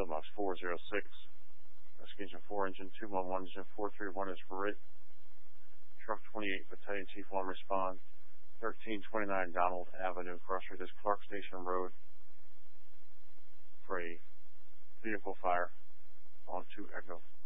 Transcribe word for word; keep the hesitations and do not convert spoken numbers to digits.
Box four zero six. Investigation four, Engine two one one, Engine four three one is for it. Truck twenty-eight, Battalion Chief one respond. thirteen twenty-nine Donald Avenue, cross street is Clark Station Road for a vehicle fire on two Echo.